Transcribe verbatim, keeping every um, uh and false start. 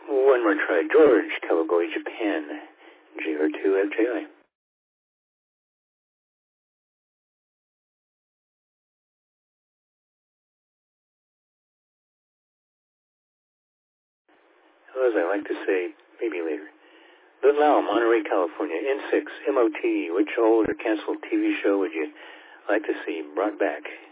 One more try. George, Kawagoe, Japan. J R two F J I. Or as I like to say, maybe later. Lin Lau, Monterey, California. N six, M O T. Which old or canceled T V show would you like to see brought back?